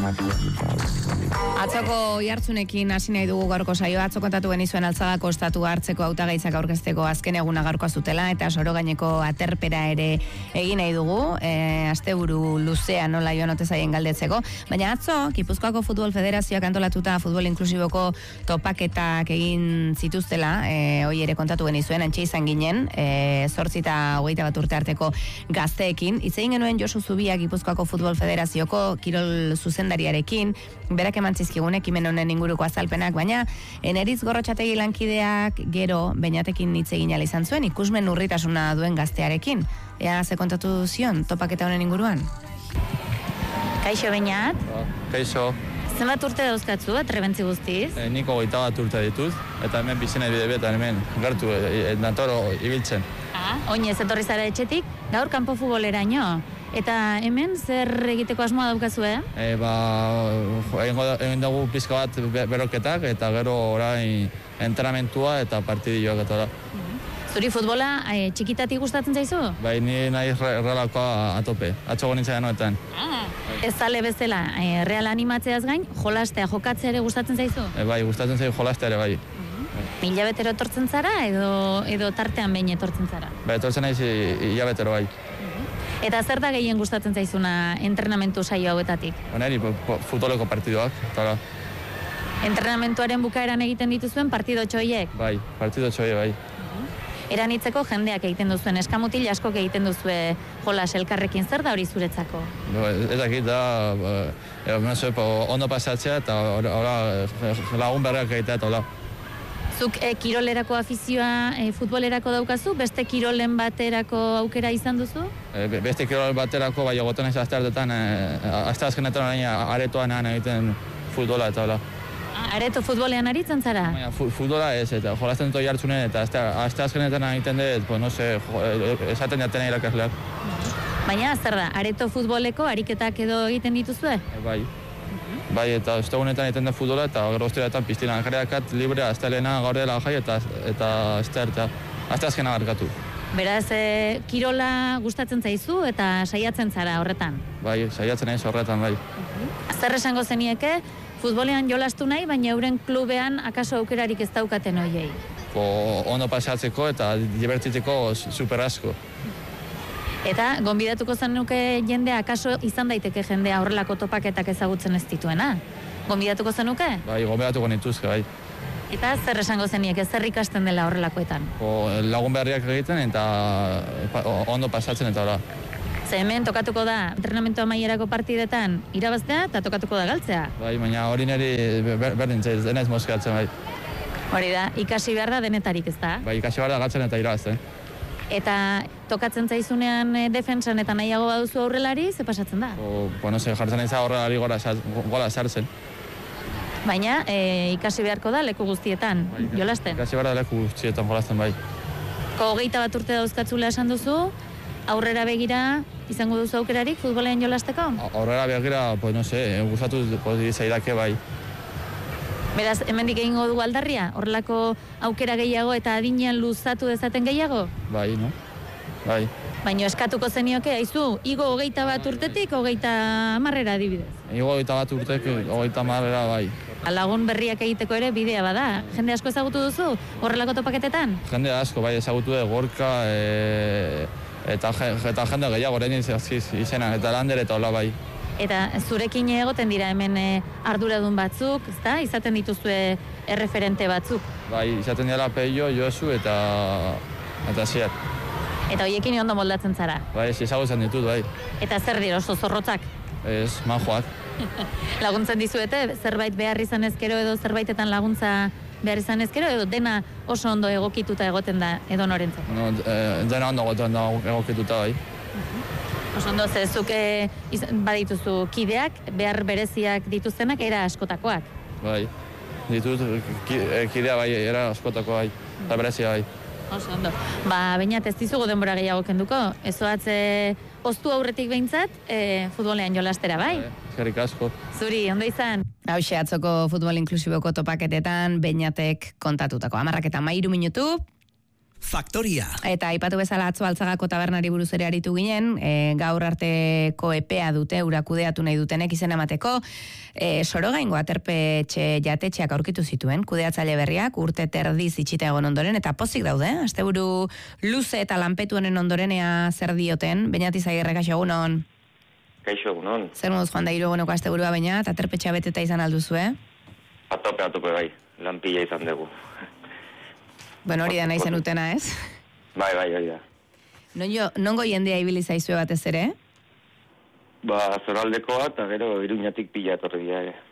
Atzoko jartzunekin hasi nahi dugu gaurko saioa. Atzo kontatu genizuen Altzagako ostatu hartzeko hautagaitzak aurkezteko azken eguna gaurkoa zutela eta soro gaineko aterpera ere egin nahi dugu, asteburu luzea nola joan ote zaien galdetzeko. Baina atzo, Gipuzkoako Futbol Federazioak antolatuta futbol inklusiboko topaketak egin zituztela, hoi ere kontatu genizuen, antxe izan ginen, 8 eta 21 urte arteko gazteekin. Hitz egin genuen Josu Zubia Gipuzkoako Futbol Federazioko kirol zuzendariarekin, berak eman zizkigun ekimen honen inguruko azalpenak, baina Eneriz Gorrotxategi lankideak gero Beñatekin hitz egin ahal izan zuen ikusmen urritasuna duen gaztearekin. Ea ze kontatu zion topaketa honen inguruan? Kaixo Beñat? Kaixo. Zenbat urte dauzkatzu, trebentzi guztiz? Niko 21 urte ditut, eta hemen bizina bide betan hemen gertu natoro ibiltzen. Oinez etorri zara etxetik, gaur kanpo futboleraino. Eta hemen zer egiteko asmoa daukazue? Egin dugu pizka bat beroketak eta gero orain entrenamentua eta partidioak eta da. Zuri futbola txikitatik gustatzen zaizu? Bai, ni nahi realakoa atope, atxogo nintzen genoetan. Ez zale bezala, real animatzeaz gain, jolastea, jokatzea ere gustatzen zaizu? Bai, gustatzen zaizu jolastea ere bai. Hilabetero etortzen zara edo tartean behin etortzen zara? Bai, etortzen naiz hilabetero bai. Eta zer da gehien gustatzen zaizuna entrenamentu saio hauetatik? Neri, futboleko partidoak, eta da. Entrenamentuaren bukaeran egiten dituzuen partido txoiek? Bai, partido txoiek, bai. Eranitzeko jendeak egiten duzuen, eskamutil askok egiten duzue jolas elkarrekin, zer da hori zuretzako? Ez dakit da, ondo pasatzea eta lagun berreak egitea eta hola. Zuk kirolerako afizioa futbolerako daukazu? Beste kirolen baterako aukera izan duzu? Beste kirolen baterako, bai, egoten ez asteartetan, asteazkenetan orain aretoan egiten futbola eta hola. Areto futbolean aritzen zara? Futbola ez, eta jolazten dut jartzunen, eta asteazkenetan egiten dut, no se, esaten jatena irakasleak. Baina, zer da, areto futboleko ariketak edo egiten dituzue? Bai. Bai, eta ostegunetan egiten den futbola, eta gero ostegunetan piztina. Jarriakat libre, astelena gaur dela jai, eta asteazkena barkatu. Beraz, kirola gustatzen zaizu eta saiatzen zara horretan? Bai, saiatzen naiz horretan, bai. Zer esango zenieke, futbolean jolastu nahi, baina euren klubean akaso aukerarik ez daukaten hoiei? Ondo pasatzeko eta divertitzeko super asko. Eta, gonbidatuko zenuke jendea, akaso izan daiteke jendea horrelako topaketak ezagutzen ez dituena? Gonbidatuko zenuke? Bai, gonbidatuko nituzke, bai. Eta zer esango zeniek, zer ikasten dela horrelakoetan? Lagun berriak egiten eta ondo pasatzen eta hola. Ze hemen tokatuko da, entrenamentu amaierako partidetan irabaztea eta tokatuko da galtzea. Bai, baina hori niri berdin zaiz, denez mozkatzen, bai. Hori da, ikasi behar da denetarik, ez da? Bai, ikasi behar da galtzen eta irabazten. Eta tokatzen zaizunean defentsan eta nahiago baduzu aurrelari, ze pasatzen da? Bueno, jartzen nahi aurrelari gola sartzen. Baina, ikasi beharko da leku guztietan, jolasten? Ikasi behar da leku guztietan jolasten, bai. 21 urte dauzkatzula esan duzu, aurrera begira izango duzu aukerarik futbolean jolasteko? Aurrera begira, no se, gustatu zaidake, bai. Beraz, hemendik egingo du aldarria? Horrelako aukera gehiago eta adinean luzatu dezaten gehiago? Bai, no? Bai. Baina eskatuko zenioke, aizu, igo 21 urtetik, 30 adibidez? Igo 21 urtetik, 30 bai. Lagun berriak egiteko ere bidea bada. Jende asko ezagutu duzu horrelako topaketetan? Jende asko, bai, ezagutu dugu Gorka, eta jende gehiago orain izena, eta Lander eta hola, bai. Eta zurekin egoten dira hemen arduradun batzuk, ezta? Izaten dituzue erreferente batzuk. Bai, izaten dira Peio, Josu eta Ziat. Eta hoiekin ondo moldatzen zara? Bai, ezagutzen ditut, bai. Eta zer dira, oso zorrotzak? Ez, majoak. Laguntzen dizuete, zerbait behar izan ezkero edo zerbaitetan laguntza behar izan ezkero edo dena oso ondo egokituta egoten da edo norentzat? No, dena ondo egokituta, bai. Oso ondo, zezuke badituzu kideak, behar bereziak dituztenak, era askotakoak? Bai, ditut kidea bai, era askotakoa bai, eta berezia bai. Oso ondo. Beñat, ez dizugu denbora gehiago kenduko, ezoatze oztu aurretik behintzat, futbolean jolastera, bai? Eskerrik asko. Zuri, ondo izan? Hauxe, atzoko futbol inklusiboko topaketetan Beñatek kontatutako. 10:13 minutu. Faktoria. Eta aipatu bezala atzo Altzagako tabernari buruz ere aritu ginen, gaur arteko epea dute, urakudeatu nahi dutenek izen emateko, Sorogaingo aterpetxe jatetxeak aurkitu zituen, kudeatzaile berriak, urte terdiz itxita egon ondoren, eta pozik daude, asteburu luze eta lanpetu honen ondorenea zer dioten, Beñat Izagirre, kaixo egunon. Kaixo egunon. Zer moduz joan da hirueguneko asteburua Beñat, aterpetxea beteta izan alduzu, Atope bai, lanpila izan dugu. Bueno, hori da nahi zenutena, ez? Bai, hori da. Nongo jendea ibili zaizue batez ere? Zoraldekoa eta gero Iruñatik pila etorri dira ere.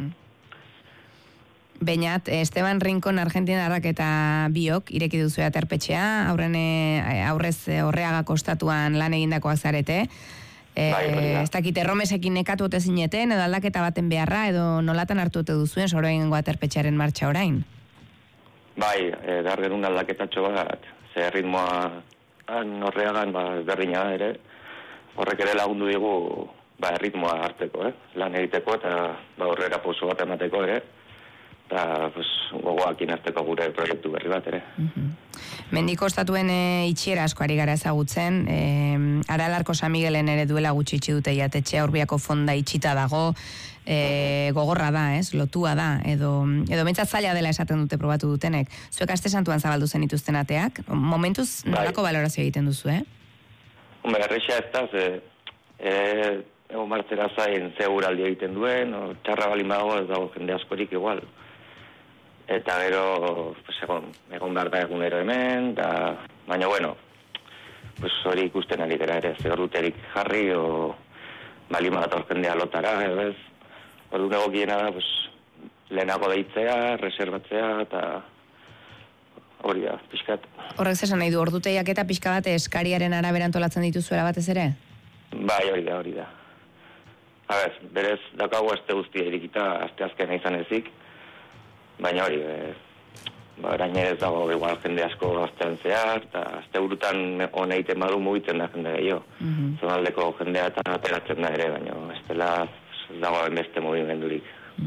Beñat, Esteban Rincon argentinarrak eta biok ireki duzu aterpetxea, aurrez Horreaga kostatuan lan egindakoak zarete. Ez dakit erromesekin nekatu ote zineten, edo aldaketa baten beharra, edo nolatan hartu ote duzuen Sorogaingo aterpetxearen martxa orain? Bai, behar genuen aldaketatxo bat, ze ritmoa Horreagan berdina ere, horrek ere lagundu digu ritmoa harteko, lan egiteko eta horrera pauso bat emateko ere, eta gogoakin harteko gure proiektu berri bat ere. Mendiko estatuen itxiera asko ari gara ezagutzen, Aralarko San Miguelen ere duela gutxi itxi dute jatetxea, Urbiako fonda itxita dago, gogorra da, lotua da, edo bentsat zaila dela esaten dute probatu dutenek. Zuek aste santuan zabaldu zen ituzten ateak, momentuz nolako balorazio egiten duzu, Erresa ez da, egon martzera zain seguraldi egiten duen, txarra balin badago ez dago jende askorik igual. Eta gero, egon behar da egunero hemen, baina bueno, hori ikusten ari dira ere, zer duterik jarri, balin badator jendea lotara, edo ez. Orduan egokiena da, lehenago deitzea, reservatzea, eta hori da, pixkat. Horrek zesan nahi du, orduteiak eta pixka bat eskariaren arabera antolatzen dituzuela batez ere? Bai, hori da. Berez, dakago aste guztia irikita, aste azkena izan ezik, baina hori, orain ez dago igual jende asko aztean zehar, eta azte burutan hone egiten badu mugitzen da jende gehiago. Zonaldeko jendea eta ateratzen da ere, baina ez dela dago beste mugimendurik.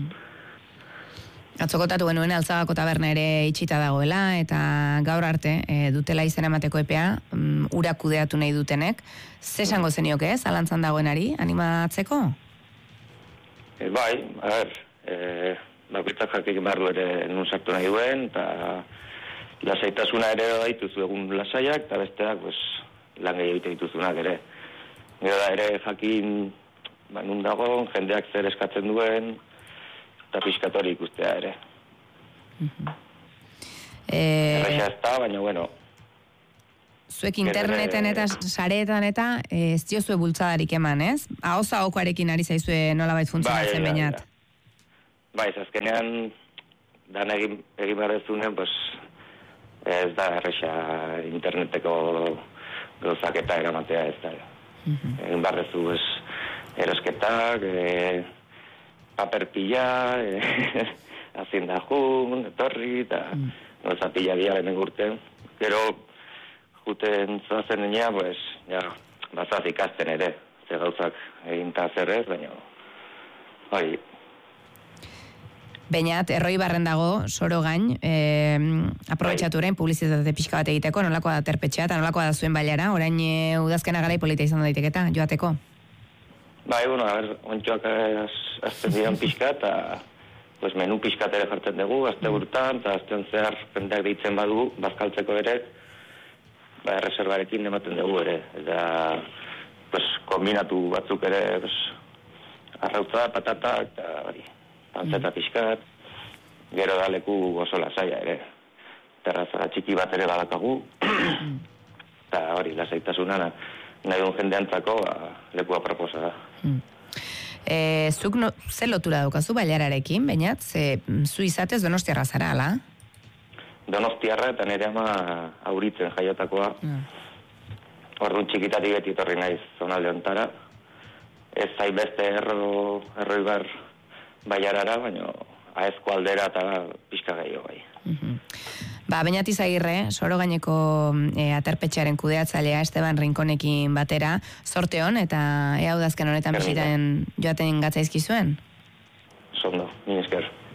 Atzokotatu genuen Altzagako taberna ere itxita dagoela, eta gaur arte dutela izen emateko epea, ura kudeatu nahi dutenek. Ze esango zenioke, zalantzan dagoenari, animatzeko? Bai, bakoitzak jakik behar du ere nun sartu nahi duen, eta lasaitasuna ere dituzu egun lasaiak, eta besteak lan gehiago egite dituzunak ere. Gero da ere jakin nun dago, jendeak zer eskatzen duen, eta pixkatori ikustea ere. Erresa ez da, baina bueno. Zuek interneten eta sareetan eta ez diozue bultzadarik eman, ez? Ahoza okoarekin ari zaizue nolabait funtzionatzen Beñat. Bai, azkenean dan egin behar dezunen, ez da erresa interneteko gauzaketa eramatea ez da. Egin behar dezu erosketak, paper pila, azindajun, etorri, eta gauza pila dia lehen urten. Gero, juten zoazen nina, bazaz ikasten ere, ze gauzak egin ta zerrez, baina, hori. Beñat, Erroi Barren dago, Sorogain, aprobetxatu orain publizitate pixka bat egiteko, nolakoa da aterpetxea, eta nolakoa da zuen bailara, orain udazkena garai polita izan daiteketa, joateko? Bai, ontsuak azten dian pixka, eta menu pixka ere jartzen dugu, azte burutan, eta aztean zehar jendeak deitzen badu, bazkaltzeko ere, reservarekin ematen dugu ere, eta kombinatu batzuk ere, arrautza, patata, eta hori. Pantzeta pixkat, gero da leku oso lasaia ere. Terrazara txiki bat ere badakagu, eta hori, lasaitasuna nahi duen jendeantzako leku aproposa da. Zuk ze lotura daukazu bailararekin, Beñat? Zu izatez Donostiarra zara, ala? Donostiarra eta nire ama auritzen jaiotakoa. Orduan txikitatik beti etorri naiz zonalde ontara. Ez zaibeste Erroibar baiarara, baina aezko aldera eta pixka gehiago bai. Beñat Izagirre, Sorogaineko aterpetxearen kudeatzailea Esteban Rinconekin batera, zorte hon, eta ea udazken honetan bisitaen joaten gatzaizkizuen? Zondo, min esker.